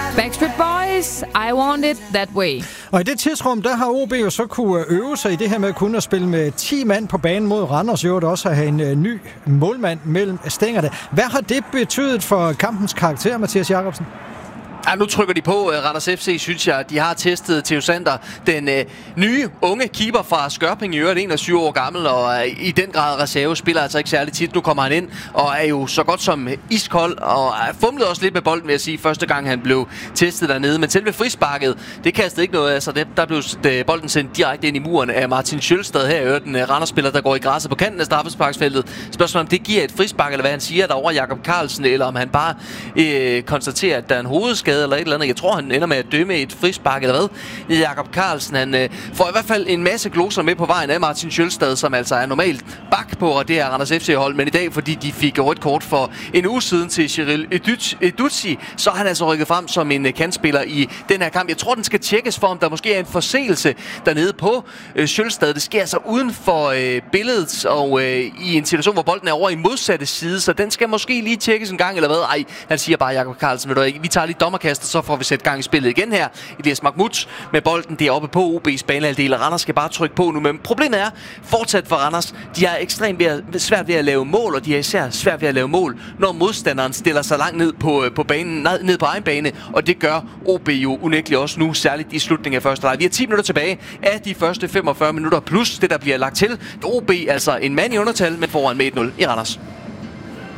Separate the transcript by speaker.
Speaker 1: Backstreet Boys, I Want It That Way.
Speaker 2: Og i det tidsrum, der har OB jo så kunne øve sig i det her med at kunne at spille med 10 mand på banen mod Randers, og også at have en ny målmand mellem stængerne. Hvad har det betydet for kampens karakter, Mathias Jacobsen?
Speaker 3: Ja, nu trykker de på. Randers FC, synes jeg, de har testet Theo Sander, den nye unge keeper fra Skørping, i øvrigt 21 år gammel, og i den grad reserve, spiller altså ikke særlig tit. Nu kommer han ind, og er jo så godt som iskold, og fumlede også lidt med bolden, vil jeg sige, første gang han blev testet dernede. Men selve frisparket, det kastede ikke noget af sig. Der blev bolden sendt direkte ind i muren af Martin Schølstad her, i øvrigt den Randers-spiller, der går i græsset på kanten af straffesparksfeltet. Spørgsmålet om det giver et frispark, eller hvad han siger derovre, Jakob Carlsen, eller om han bare konstaterer, at der er en hovedskade eller et eller andet. Jeg tror, han ender med at dømme et frispark eller hvad. Jakob Carlsen, han får i hvert fald en masse gloser med på vejen af Martin Schølstad, som altså er normalt bak på det her Randers FC-hold, men i dag, fordi de fik rødt kort for en uge siden til Cyril Edutsi, så er han altså rykket frem som en kantspiller i den her kamp. Jeg tror, den skal tjekkes for, om der måske er en forseelse dernede på Schølstad. Det sker altså uden for billedet, og i en situation, hvor bolden er over i modsatte side, så den skal måske lige tjekkes en gang, eller hvad? Ej, han siger bare, Jakob Carlsen, ved du ikke, vi tager lige dommerkastet, så får vi sætte gang i spillet igen her. Elias Mahmoud med bolden deroppe på OB's banehalvdel, og Randers skal bare trykke på nu. Men problemet er fortsat for Randers, de er ekstremt svært ved at lave mål, og de er især svært ved at lave mål, når modstanderen stiller sig langt ned på banen, ned på egen bane, og det gør OB jo unægteligt også nu, særligt i slutningen af første leg. Vi har 10 minutter tilbage af de første 45 minutter, plus det, der bliver lagt til. OB altså en mand i undertal, men foran med 1-0 i Randers.